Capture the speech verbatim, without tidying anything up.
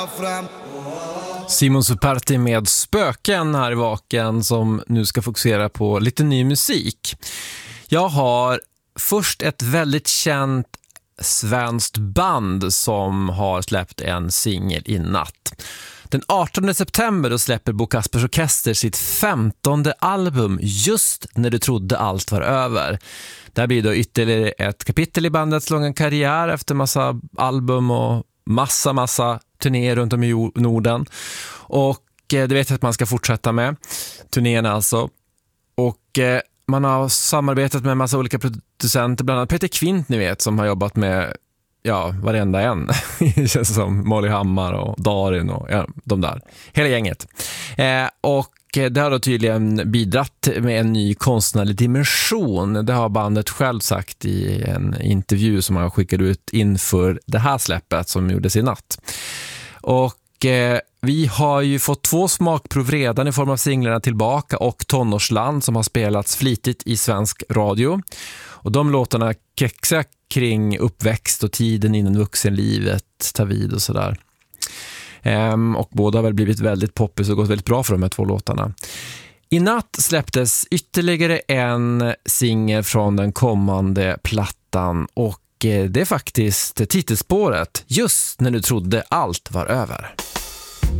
Simon Superti med Spöken här i Vaken, som nu ska fokusera på lite ny musik. Jag har först ett väldigt känt svenskt band som har släppt en singel i natt. Den artonde september då släpper Bo Kaspers Orkester sitt femtonde album, Just när du trodde allt var över. Det här blir då ytterligare ett kapitel i bandets långa karriär efter massa album och massa, massa turnéer runt om i Norden. Och eh, det vet jag att man ska fortsätta med. Turnéerna alltså. Och eh, man har samarbetat med en massa olika producenter, bland annat Peter Kvint, ni vet, som har jobbat med ja, varenda en. Det känns som Molly Hammar och Darin och ja, de där. Hela gänget. Eh, och det har då tydligen bidratt med en ny konstnärlig dimension. Det har bandet själv sagt i en intervju som man skickade ut inför det här släppet som gjordes i natt. Och eh, vi har ju fått två smakprov redan i form av singlarna Tillbaka och Tonårsland som har spelats flitigt i svensk radio. Och de låtarna kexar kring uppväxt och tiden innan vuxenlivet tar vid och sådär. Ehm, och båda har väl blivit väldigt poppis och gått väldigt bra för de här två låtarna. I natt släpptes ytterligare en singel från den kommande plattan och det är faktiskt titelspåret Just när du trodde allt var över.